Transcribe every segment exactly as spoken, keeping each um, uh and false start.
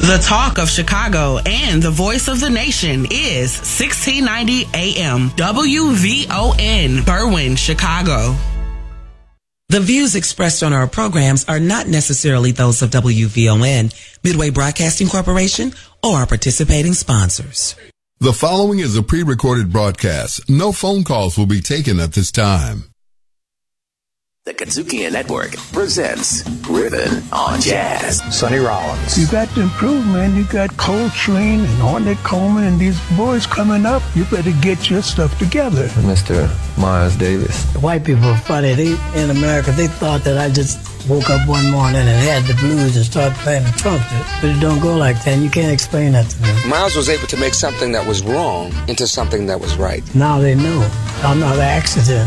The talk of Chicago and the voice of the nation is sixteen ninety A M W V O N, Berwyn, Chicago. The views expressed on our programs are not necessarily those of W V O N, Midway Broadcasting Corporation, or our participating sponsors. The following is a pre-recorded broadcast. No phone calls will be taken at this time. The Katsukia Network presents Riffin' on Jazz. Sonny Rollins. You got to improve, man. You got Coltrane and Ornette Coleman and these boys coming up. You better get your stuff together. Mister Miles Davis. White people are funny. They, in America, they thought that I just woke up one morning and had the blues and started playing the trumpet. But it don't go like that. And you can't explain that to me. Miles was able to make something that was wrong into something that was right. Now they know. I'm not an accident.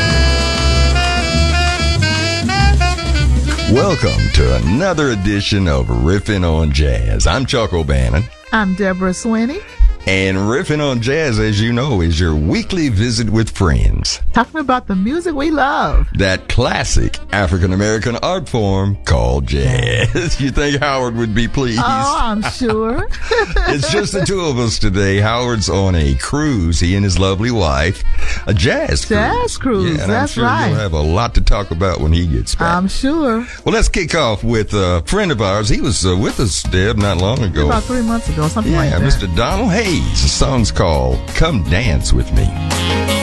Welcome to another edition of Riffin' on Jazz. I'm Chuck O'Bannon. I'm Deborah Swinney. And Riffin' on Jazz, as you know, is your weekly visit with friends. Talking about the music we love. That classic African-American art form called jazz. You think Howard would be pleased? Oh, I'm sure. It's just the two of us today. Howard's on a cruise, he and his lovely wife. A jazz cruise. Jazz cruise, yeah, and that's I'm sure right. You'll have a lot to talk about when he gets back. I'm sure. Well, let's kick off with a friend of ours. He was uh, with us, Deb, not long ago. About three months ago, something yeah, like that. Mister Donald Hayes. The song's called Come Dance With Me.